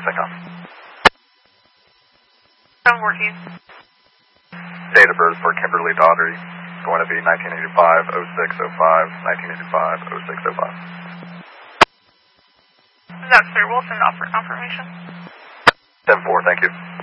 SECOM. 714. Date of birth for Kimberly Daugherty is going to be 1985-06-05, 1985-06-05. Is that Sir Wilson offer confirmation? 7-4, thank you.